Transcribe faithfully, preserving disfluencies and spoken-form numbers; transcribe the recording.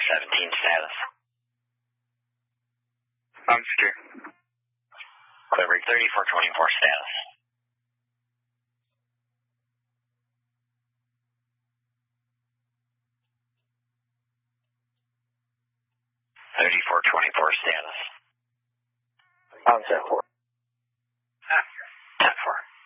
seventeen status. I'm secure. Clear rig thirty-four twenty-four status. thirty-four twenty-four status. I'm set for.